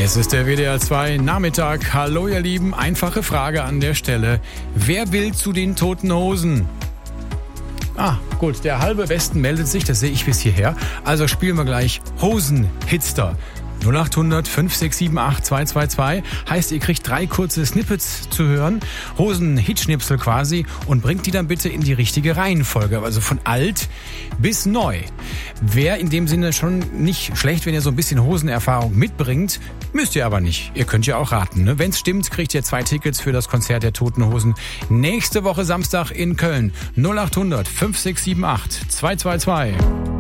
Es ist der WDR 2 Nachmittag. Hallo ihr Lieben, einfache Frage an der Stelle. Wer will zu den Toten Hosen? Gut, der halbe Westen meldet sich, das sehe ich bis hierher. Also spielen wir gleich Hosen-Hitster. 0800 5678 222 heißt, ihr kriegt 3 kurze Snippets zu hören, Hosen-Hitschnipsel quasi, und bringt die dann bitte in die richtige Reihenfolge, also von alt bis neu. Wäre in dem Sinne schon nicht schlecht, wenn ihr so ein bisschen Hosenerfahrung mitbringt, müsst ihr aber nicht. Ihr könnt ja auch raten, ne? Wenn es stimmt, kriegt ihr 2 Tickets für das Konzert der Toten Hosen nächste Woche Samstag in Köln. 0800 5678 222.